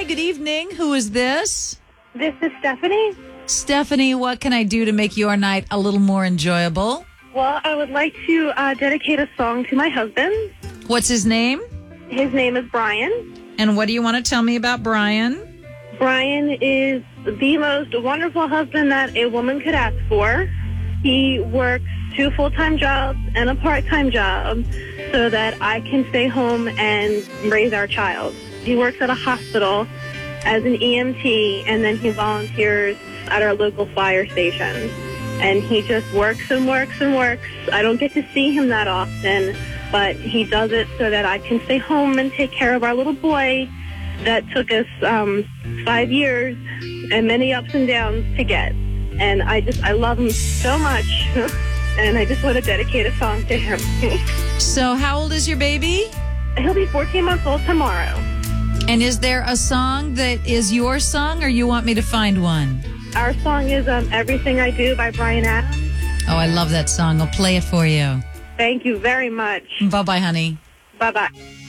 Hi, good evening. Who is this? This is Stephanie. Stephanie, what can I do to make your night a little more enjoyable? Well, I would like to dedicate a song to my husband. What's his name? His name is Brian. And what do you want to tell me about Brian? Brian is the most wonderful husband that a woman could ask for. He works 2 full-time jobs and a part-time job so that I can stay home and raise our child. He works at a hospital as an EMT, and then he volunteers at our local fire station. And he just works and works and works. I don't get to see him that often, but he does it so that I can stay home and take care of our little boy that took us 5 years and many ups and downs to get. And I love him so much, and I just want to dedicate a song to him. So how old is your baby? He'll be 14 months old tomorrow. And is there a song that is your song, or you want me to find one? Our song is Everything I Do by Bryan Adams. Oh, I love that song. I'll play it for you. Thank you very much. Bye-bye, honey. Bye-bye.